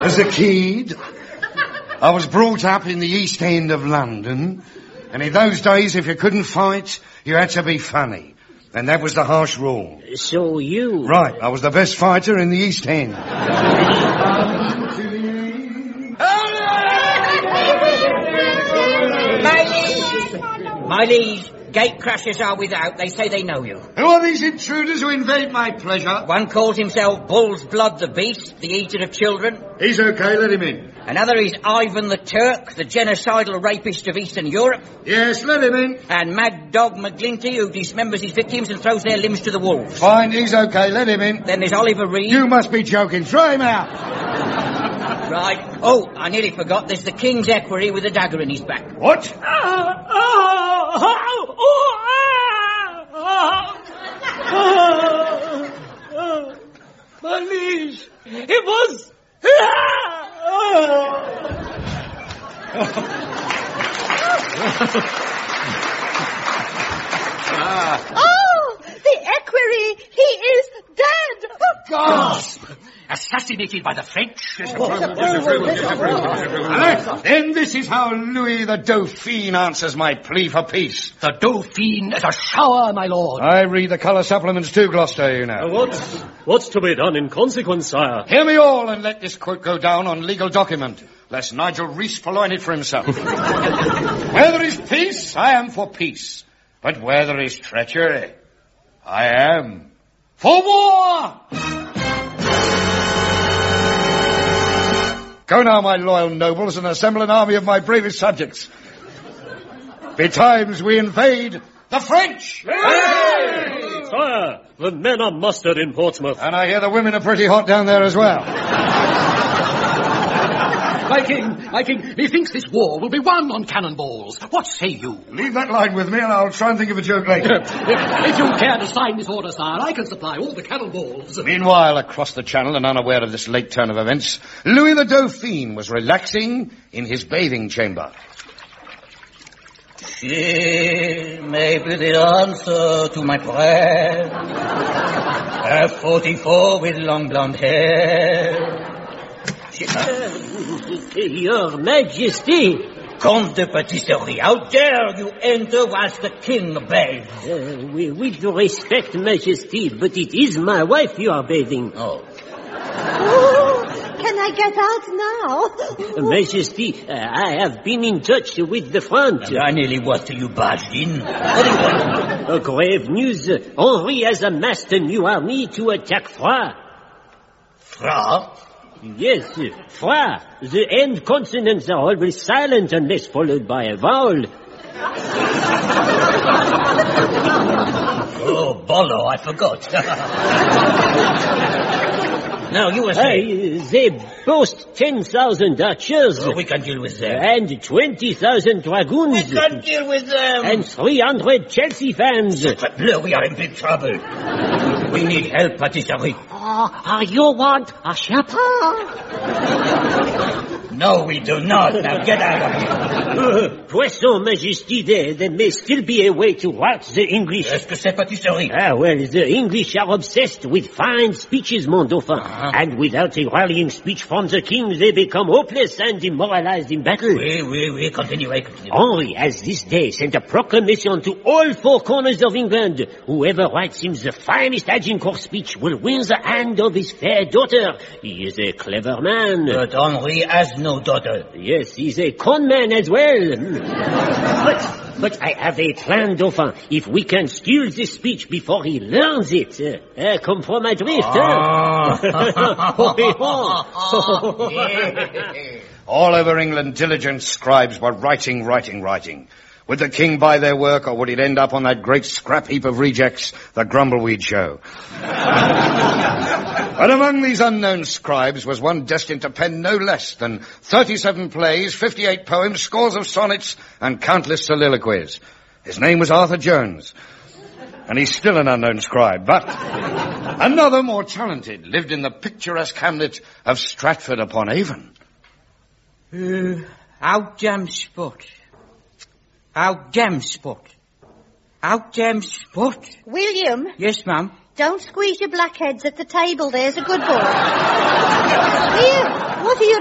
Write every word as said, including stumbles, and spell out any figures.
As a kid, I was brought up in the East End of London, and in those days, if you couldn't fight, you had to be funny. And that was the harsh rule. So you... Right, I was the best fighter in the East End. My liege! My liege, gate crashers are without. They say they know you. Who are these intruders who invade my pleasure? One calls himself Bull's Blood the Beast, the eater of children. He's okay, let him in. Another is Ivan the Turk, the genocidal rapist of Eastern Europe. Yes, let him in. And Mad Dog McGlinty, who dismembers his victims and throws their limbs to the wolves. Fine, he's okay, let him in. Then there's Oliver Reed. You must be joking. Throw him out. Right. Oh, I nearly forgot. There's the King's Equerry with a dagger in his back. What? My liege, it was... Oh, the equerry, he is dead. Gasp! Assassinated by the French? Then this is how Louis the Dauphine answers my plea for peace. The Dauphine is a shower, my lord. I read the colour supplements too, Gloucester, you know. What's, what's to be done in consequence, sire? Hear me all and let this quote go down on legal document, lest Nigel Rees purloin it for himself. Where there is peace, I am for peace. But where there is treachery, I am for war! Go now, my loyal nobles, and assemble an army of my bravest subjects. Betimes we invade the French! Hey! Sire, the men are mustered in Portsmouth. And I hear the women are pretty hot down there as well. My king, my king, methinks this war will be won on cannonballs. What say you? Leave that line with me and I'll try and think of a joke later. If you care to sign this order, sire, I can supply all the cannonballs. Meanwhile, across the channel and unaware of this late turn of events, Louis the Dauphine was relaxing in his bathing chamber. She may be the answer to my prayer. F forty-four with long blonde hair. She, uh, Your Majesty. Comte de Patisserie, how dare you enter whilst the king bathes? Uh, with, with respect, Majesty, but it is my wife you are bathing. Oh. Oh, can I get out now? Majesty, uh, I have been in touch with the front. And I nearly what you barged in. What do you want? Uh, grave news. Henri has amassed a new army to attack Fra. Fra? Yes, Fra. The end consonants are always silent unless followed by a vowel. Oh, Bolo, I forgot. Now, you were saying... Uh, they boast ten thousand archers. Oh, we can deal with them. And twenty thousand dragoons. We can deal with them. And three hundred Chelsea fans. Bleu, we are in big trouble. We need help, Patisserie. Oh, you want a chaperon? No, we do not. Now, get out of here. Poisson, Majesty, there, there may still be a way to watch the English. Est-ce que c'est Patisserie? Ah, well, the English are obsessed with fine speeches, mon dauphin. Uh-huh. And without a rallying speech from the king, they become hopeless and demoralized in battle. Oui, oui, oui, continue, continue. Henri has this day sent a proclamation to all four corners of England. Whoever writes him the finest Agincourt speech will win the hand of his fair daughter. He is a clever man. But Henri has no daughter. Yes, he's a con man as well. But, but I have a plan, Dauphin. If we can steal this speech before he learns it, uh, uh, come from my drift, ah. huh? All over England, diligent scribes were writing, writing, writing. Would the king buy their work, or would it end up on that great scrap heap of rejects, the Grumbleweed Show? But among these unknown scribes was one destined to pen no less than thirty-seven plays, fifty-eight poems, scores of sonnets, and countless soliloquies. His name was Arthur Jones, and he's still an unknown scribe, but another more talented lived in the picturesque hamlet of Stratford-upon-Avon. Uh, out jam spot. Out jam spot. Out jam spot. William, Yes, ma'am. Don't squeeze your blackheads at the table. There's a good boy. Here, what are you